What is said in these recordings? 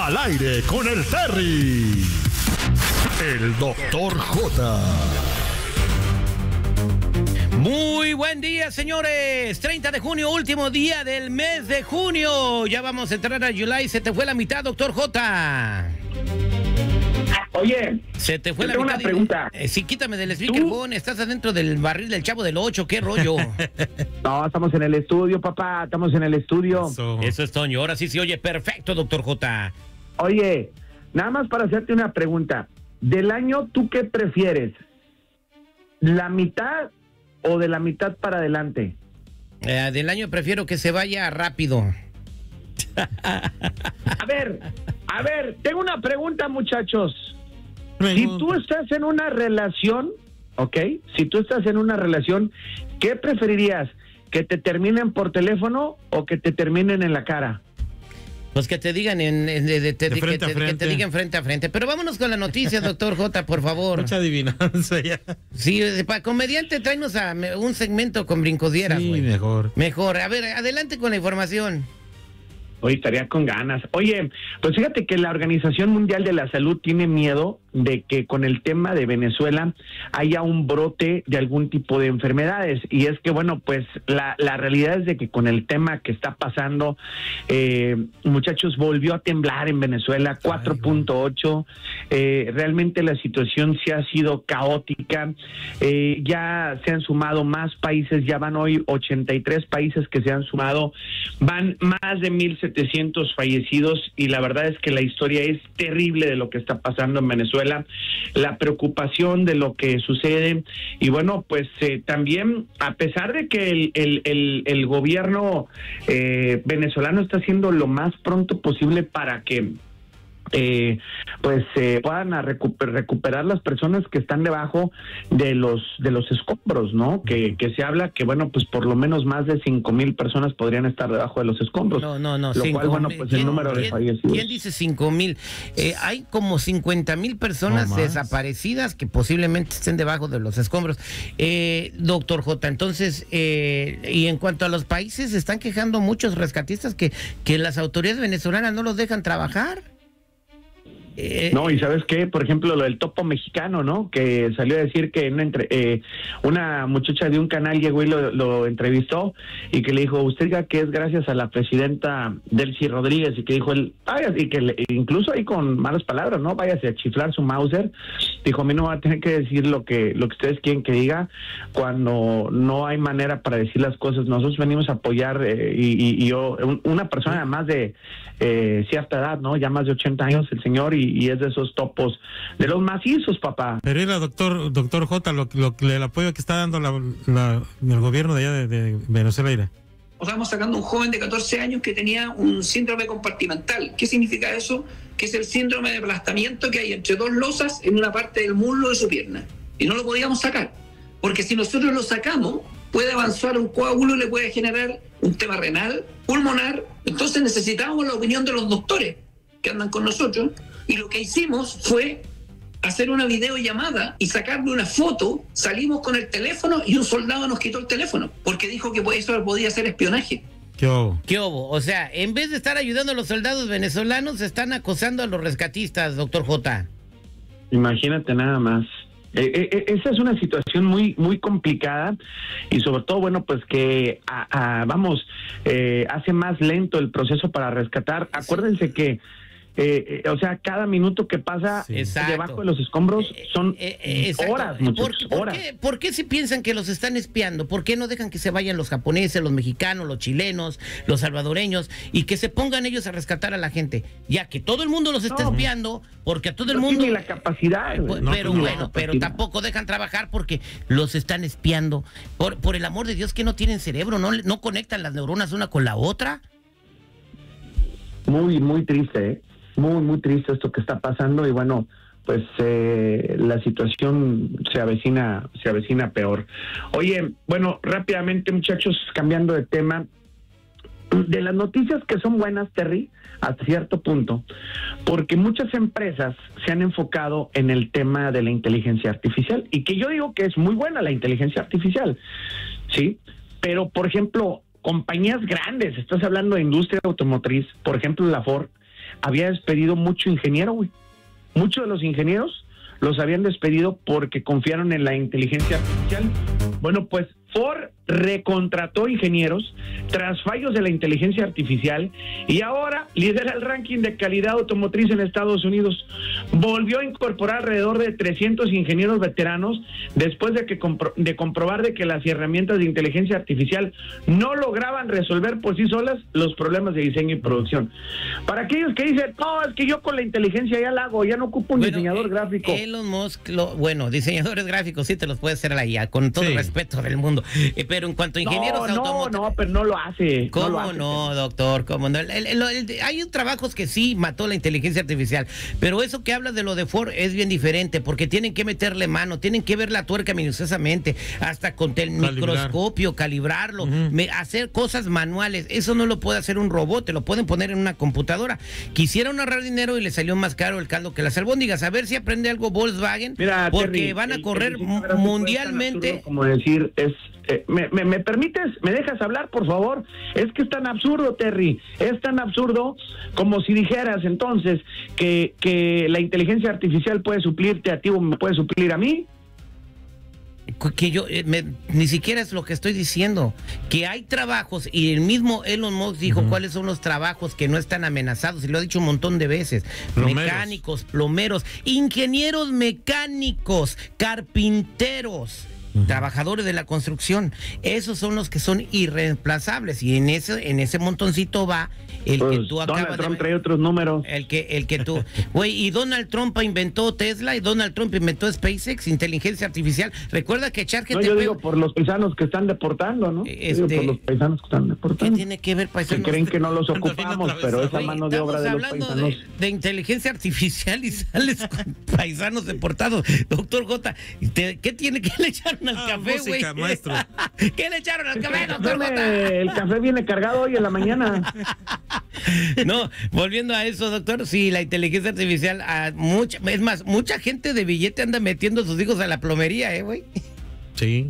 Al aire con el Terry. El Doctor J. Muy buen día, señores. 30 de junio, último día del mes de junio. Ya vamos a entrar a July. Se te fue la mitad, Doctor J. Oye, se te fue la tengo mitad. Una pregunta. Sí, quítame del speakerphone. Estás adentro del barril del Chavo del 8. ¿Qué rollo? No, estamos en el estudio, papá. Estamos en el estudio. Eso es, Toño. Ahora sí se oye perfecto, Doctor J. Oye, nada más para hacerte una pregunta. Del año, ¿tú qué prefieres? ¿La mitad o de la mitad para adelante? Del año prefiero que se vaya rápido. A ver, tengo una pregunta, muchachos. Si tú estás en una relación, ¿ok? Si tú estás en una relación, ¿qué preferirías? ¿Que te terminen por teléfono o que te terminen en la cara? Pues que te digan que te digan frente a frente. Pero vámonos con la noticia, Doctor J, por favor. Mucha adivinanza ya. Sí, para comediante, tráenos a un segmento con brincodieras, güey. Sí, Mejor. A ver, adelante con la información. Hoy estaría con ganas. Oye, pues fíjate que la Organización Mundial de la Salud tiene miedo de que con el tema de Venezuela haya un brote de algún tipo de enfermedades. Y es que, bueno, pues la realidad es de que con el tema que está pasando, muchachos, volvió a temblar en Venezuela, 4.8. Realmente la situación sí ha sido caótica. Ya se han sumado más países, ya van hoy 83 países que se han sumado, van más de 1,700 fallecidos y la verdad es que la historia es terrible de lo que está pasando en Venezuela, la preocupación de lo que sucede y bueno, pues también a pesar de que el gobierno venezolano está haciendo lo más pronto posible para que puedan recuperar las personas que están debajo de los escombros, ¿no? Que se habla que, bueno, pues por lo menos más de 5,000 personas podrían estar debajo de los escombros. No. Lo cual, bueno, pues el número de fallecidos. ¿Quién dice 5,000? Hay como 50,000 personas desaparecidas que posiblemente estén debajo de los escombros. Doctor J, entonces, y en cuanto a los países, se están quejando muchos rescatistas que las autoridades venezolanas no los dejan trabajar. No, y ¿sabes qué? Por ejemplo, lo del topo mexicano, ¿no? Que salió a decir que una muchacha de un canal llegó y lo entrevistó y que le dijo, usted diga que es gracias a la presidenta Delcy Rodríguez, y que dijo él, y que incluso ahí con malas palabras, ¿no? Váyase a chiflar su Mauser. Dijo, a mí no va a tener que decir lo que ustedes quieren que diga cuando no hay manera para decir las cosas. Nosotros venimos a apoyar y yo, una persona más de cierta edad, ¿no? Ya más de 80 años el señor y es de esos topos, de los macizos, papá. Pero era doctor J, el apoyo que está dando el gobierno de allá de Venezuela. Estamos sacando un joven de 14 años que tenía un síndrome compartimental. ¿Qué significa eso? Que es el síndrome de aplastamiento que hay entre dos losas en una parte del muslo de su pierna. Y no lo podíamos sacar, porque si nosotros lo sacamos, puede avanzar un coágulo y le puede generar un tema renal, pulmonar. Entonces necesitábamos la opinión de los doctores que andan con nosotros, y lo que hicimos fue hacer una videollamada y sacarle una foto. Salimos con el teléfono y un soldado nos quitó el teléfono porque dijo que eso podía ser espionaje. ¿Qué hubo? O sea, en vez de estar ayudando a los soldados venezolanos, están acosando a los rescatistas, doctor J. Imagínate nada más. Esa es una situación muy muy complicada y sobre todo, bueno, pues que hace más lento el proceso para rescatar. Acuérdense que o sea, cada minuto que pasa debajo de los escombros son horas, muchachos, horas. ¿Por qué si piensan que los están espiando? ¿Por qué no dejan que se vayan los japoneses, los mexicanos, los chilenos, los salvadoreños y que se pongan ellos a rescatar a la gente? Ya que todo el mundo los está espiando, porque a todo el mundo... tiene la capacidad. Pero tampoco dejan trabajar porque los están espiando. Por el amor de Dios, que no tienen cerebro, no conectan las neuronas una con la otra. Muy, muy triste, ¿eh? Muy, muy triste esto que está pasando y bueno, pues la situación se avecina peor. Oye, bueno, rápidamente, muchachos, cambiando de tema, de las noticias que son buenas, Terry, hasta cierto punto, porque muchas empresas se han enfocado en el tema de la inteligencia artificial y que yo digo que es muy buena la inteligencia artificial, ¿sí? Pero, por ejemplo, compañías grandes, estás hablando de industria automotriz, por ejemplo, la Ford, había despedido mucho ingeniero, güey. Muchos de los ingenieros los habían despedido porque confiaron en la inteligencia artificial. Bueno, pues Ford recontrató ingenieros tras fallos de la inteligencia artificial y ahora lidera el ranking de calidad automotriz en Estados Unidos. Volvió a incorporar alrededor de 300 ingenieros veteranos después de comprobar de que las herramientas de inteligencia artificial no lograban resolver por sí solas los problemas de diseño y producción. Para aquellos que dicen, no, es que yo con la inteligencia ya la hago, ya no ocupo un diseñador gráfico. Elon Musk, diseñadores gráficos sí te los puede hacer la IA, con todo el respeto del mundo. Pero en cuanto a ingenieros automotrices... No, pero no lo hace. ¿Cómo no, doctor? ¿Cómo no? Hay trabajos que sí mató la inteligencia artificial, pero eso que hablas de lo de Ford es bien diferente, porque tienen que meterle mano, tienen que ver la tuerca minuciosamente, hasta con el microscopio, calibrarlo, hacer cosas manuales. Eso no lo puede hacer un robot, te lo pueden poner en una computadora. Quisieron ahorrar dinero y le salió más caro el caldo que las albóndigas. A ver si aprende algo Volkswagen. Mira, porque Terry, van a correr mundialmente. Como decir, ¿me permites? ¿Me dejas hablar, por favor? Es que es tan absurdo, Terry. Es tan absurdo como si dijeras entonces que la inteligencia artificial puede suplirte a ti o me puede suplir a mí. Que yo ni siquiera es lo que estoy diciendo, que hay trabajos, y el mismo Elon Musk dijo cuáles son los trabajos que no están amenazados, y lo ha dicho un montón de veces: mecánicos, plomeros, ingenieros mecánicos, carpinteros, trabajadores de la construcción. Esos son los que son irreemplazables, y en ese montoncito va el pues que tú acabas Donald Trump trae otros números. El que tú, güey, y Donald Trump inventó Tesla, y Donald Trump inventó SpaceX, inteligencia artificial. Recuerda que ChatGPT... No, yo digo por los paisanos que están deportando, ¿no? Digo por los paisanos que están deportando. ¿Qué tiene que ver paisanos? Que creen que no los ocupamos, pero esa mano de obra de los paisanos. Estamos hablando de inteligencia artificial y sales con paisanos deportados. Doctor J, ¿qué tiene que le echaron al café, güey? Maestro. ¿Qué le echaron al café, doctor J? El café viene cargado hoy en la mañana. No, volviendo a eso, doctor, sí, la inteligencia artificial, es más, mucha gente de billete anda metiendo a sus hijos a la plomería, güey. Sí.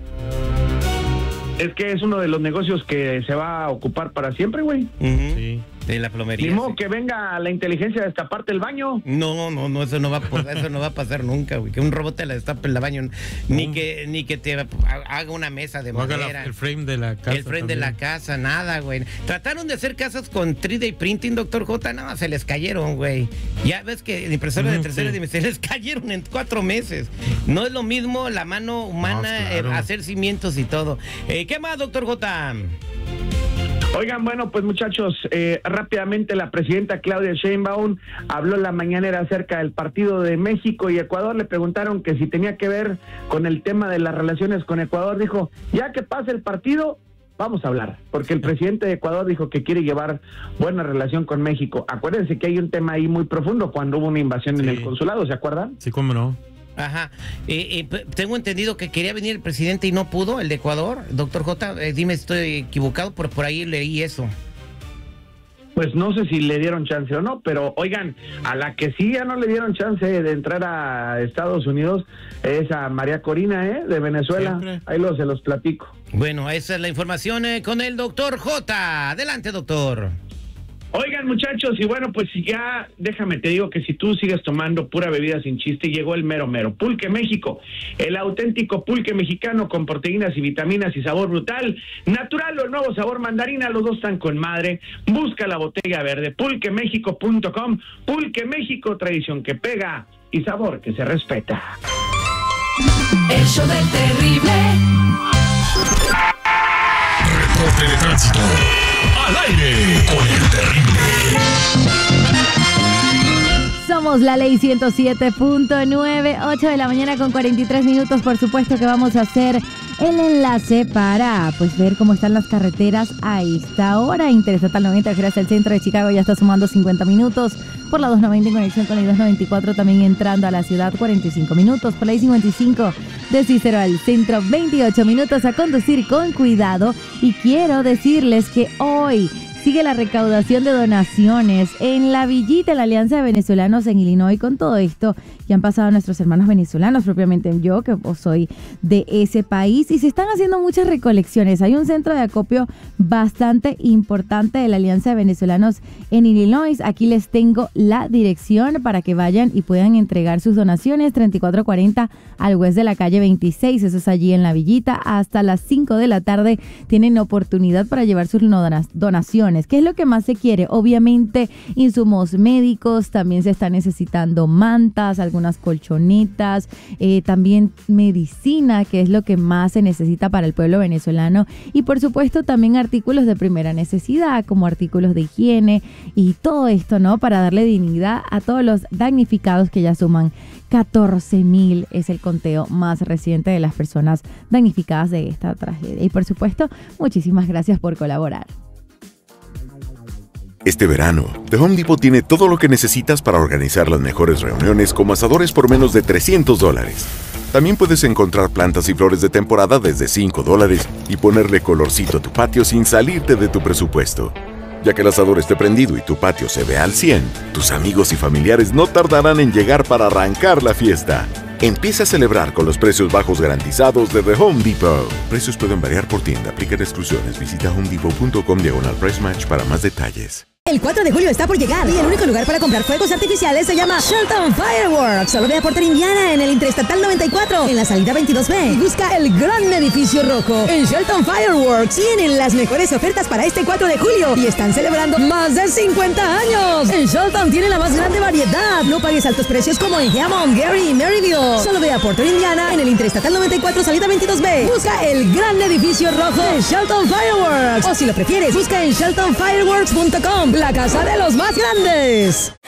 Es que es uno de los negocios que se va a ocupar para siempre, güey. Sí. De la plomería. Ni modo que venga la inteligencia a destaparte el baño. No, eso no va a pasar nunca, güey. Que un robot te la destape el baño, ni que te haga una mesa de madera. El frame de la casa. El frame de la casa, nada, güey. Trataron de hacer casas con 3D printing, doctor J, no, se les cayeron, güey. Ya ves que impresoras de tercera dimensión les cayeron en 4 meses. No es lo mismo la mano humana, claro, hacer cimientos y todo. ¿Qué más, doctor J? Oigan, bueno, pues muchachos, rápidamente la presidenta Claudia Sheinbaum habló en la mañanera acerca del partido de México y Ecuador. Le preguntaron que si tenía que ver con el tema de las relaciones con Ecuador. Dijo, ya que pase el partido, vamos a hablar, porque el presidente de Ecuador dijo que quiere llevar buena relación con México. Acuérdense que hay un tema ahí muy profundo cuando hubo una invasión en el consulado, ¿se acuerdan? Sí, cómo no. Ajá. Tengo entendido que quería venir el presidente y no pudo, el de Ecuador. Doctor J, dime si estoy equivocado, por ahí leí eso. Pues no sé si le dieron chance o no, pero oigan, a la que sí ya no le dieron chance de entrar a Estados Unidos es a María Corina, de Venezuela. Siempre. Ahí se los platico. Bueno, esa es la información con el doctor J. Adelante, doctor. Oigan, muchachos, y bueno, pues ya déjame te digo que si tú sigues tomando pura bebida sin chiste, llegó el mero mero. Pulque México, el auténtico pulque mexicano con proteínas y vitaminas y sabor brutal, natural o el nuevo sabor mandarina, los dos están con madre. Busca la botella verde, pulquemexico.com. Pulque México, tradición que pega y sabor que se respeta. El show del terrible. Reporte de tránsito. Al aire con el terrible. Somos la ley 107.9, 8 de la mañana con 43 minutos. Por supuesto que vamos a hacer el enlace para ver cómo están las carreteras a esta hora. Interesante 90 gracias al centro de Chicago, ya está sumando 50 minutos. Por la 290 en conexión con el 294 también entrando a la ciudad 45 minutos. Por la I-55 de Cícero al centro 28 minutos a conducir con cuidado. Y quiero decirles que hoy Sigue la recaudación de donaciones en La Villita, la Alianza de Venezolanos en Illinois. Con todo esto que han pasado nuestros hermanos venezolanos, propiamente yo, que soy de ese país, y se están haciendo muchas recolecciones. Hay un centro de acopio bastante importante de la Alianza de Venezolanos en Illinois. Aquí les tengo la dirección para que vayan y puedan entregar sus donaciones. 3440 al West de la calle 26, eso es allí en La Villita. Hasta las 5 de la tarde tienen oportunidad para llevar sus donaciones. ¿Qué es lo que más se quiere? Obviamente insumos médicos, también se está necesitando mantas, algunas colchonetas, también medicina, que es lo que más se necesita para el pueblo venezolano, y por supuesto también artículos de primera necesidad, como artículos de higiene y todo esto, ¿no? Para darle dignidad a todos los damnificados, que ya suman 14,000, es el conteo más reciente de las personas damnificadas de esta tragedia. Y por supuesto, muchísimas gracias por colaborar. Este verano, The Home Depot tiene todo lo que necesitas para organizar las mejores reuniones, como asadores por menos de $300. También puedes encontrar plantas y flores de temporada desde $5 y ponerle colorcito a tu patio sin salirte de tu presupuesto. Ya que el asador esté prendido y tu patio se ve al 100, tus amigos y familiares no tardarán en llegar para arrancar la fiesta. Empieza a celebrar con los precios bajos garantizados de The Home Depot. Precios pueden variar por tienda. Aplican exclusiones. Visita homedepot.com/price match para más detalles. El 4 de julio está por llegar y el único lugar para comprar fuegos artificiales se llama Shelton Fireworks. Solo ve a Porter, Indiana, en el Interestatal 94, en la salida 22B. Y busca el gran edificio rojo. En Shelton Fireworks tienen las mejores ofertas para este 4 de julio y están celebrando más de 50 años. En Shelton tiene la más grande variedad. No pagues altos precios como en Hammond, Gary y Maryville. Solo ve a Porter, Indiana, en el Interestatal 94, salida 22B. Busca el gran edificio rojo de Shelton Fireworks. O si lo prefieres, busca en sheltonfireworks.com. La casa de los más grandes.